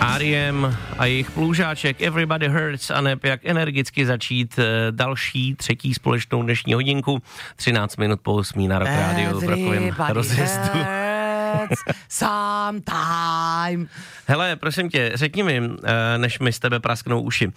R.E.M. a jejich plůžáček Everybody Hurts a neb jak energicky začít další třetí společnou dnešní hodinku. 13 minut po 8 na Rock Radio v rokovém rozjezdu. Sometime. Hele, prosím tě, řekni mi, než mi z tebe prasknou uši,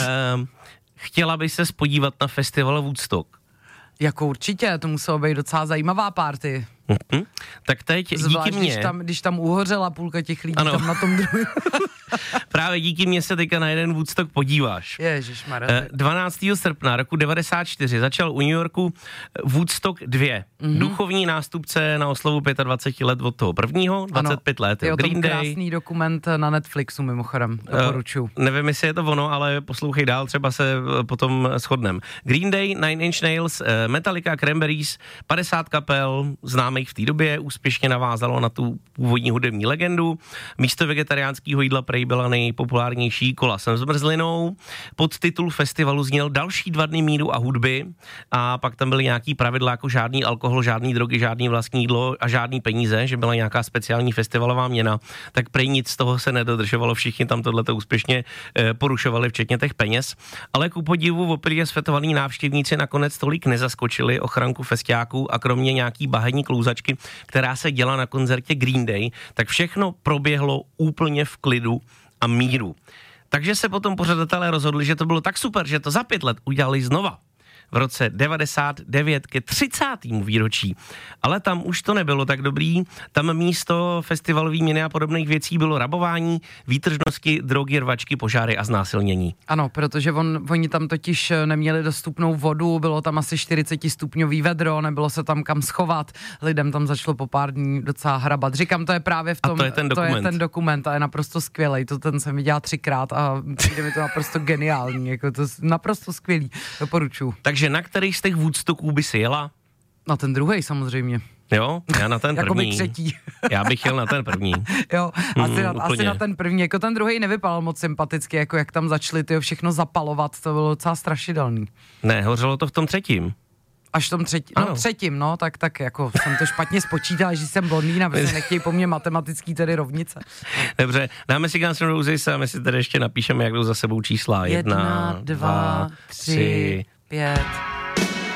chtěla by ses podívat na festival Woodstock? Jako určitě, to muselo být docela zajímavá party. Tak teď Zvlášť, díky mně... když tam uhořela půlka těch lidí, ano. tam na tom druhém. Právě díky mně se teďka na jeden Woodstock podíváš. Ježišmarja. 12. srpna roku 94 začal u New Yorku Woodstock 2. Duchovní nástupce na oslavu 25 let od toho prvního, 25 let. Je o tom Green Day. krásný dokument na Netflixu mimochodem, doporučuju. Nevím, jestli je to ono, ale poslouchej dál, třeba se potom shodnem. Green Day, Nine Inch Nails, Metallica, Cranberries, 50 kapel, známých v té době, úspěšně navázalo na tu původní hudební legendu. Místo vegetariánského jídla prej byla nejpopulárnější kola se zmrzlinou. Podtitul festivalu zněl další 2 dny míru a hudby a pak tam byly nějaký pravidla jako žádný alkohol, žádný drogy, žádný vlastní jídlo a žádný peníze, že byla nějaká speciální festivalová měna. Tak prej nic z toho se nedodržovalo, všichni tam tohleto úspěšně porušovali, včetně těch peněz. Ale ku podivu opět světovalí návštěvníci nakonec tolik nezaskočili ochranku festiáků a kromě nějaký bahenní klouzačky, která se děla na koncertě Green Day, tak všechno proběhlo úplně v klidu a míru. Takže se potom pořadatelé rozhodli, že to bylo tak super, že to za 5 let udělali znova. V roce 99 ke 30. výročí. Ale tam už to nebylo tak dobrý. Tam místo festivalový měny a podobných věcí bylo rabování, výtržnosti, drogy, rvačky, požáry a znásilnění. Ano, protože oni tam totiž neměli dostupnou vodu, bylo tam asi 40 stupňový vedro, nebylo se tam kam schovat, lidem tam začalo po pár dní docela hrabat. Říkám, to je právě v tom, a to je ten dokument a je naprosto skvělej, ten jsem viděla 3krát a přijde mi to naprosto geniální, jako to naprosto skvělý, doporučuji. Takže na kterých z těch Woodstocků by si jela? Na ten druhej samozřejmě. Jo, já na ten první. Jakoby třetí. Já bych jel na ten první. Jo, asi na ten první. Jako ten druhý nevypadal moc sympaticky, jako jak tam začali všechno zapalovat, to bylo docela strašidelný. Ne, hořelo to v tom třetím. Až v tom třetím, tak jako jsem to špatně spočítal, že jsem blondýna, protože nechtějí po mně matematický tedy rovnice. Dobře, dáme si Guns N' Roses a my si tady ještě napíšeme, jak jdou za sebou čísla. 1, 2, 3, 5...